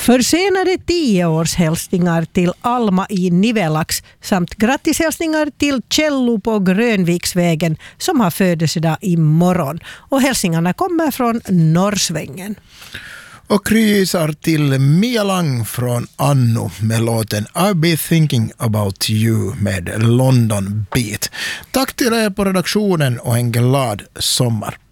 Försenade 10-årshälsningar till Alma i Nivelax samt grattishälsningar till Kjello på Grönviksvägen som har födelsedag imorgon. Och hälsningarna kommer från Norrsvängen. Och kryssar till Mia Lang från Anno med låten I'll be thinking about you med London Beat. Tack till er på redaktionen och en glad sommar.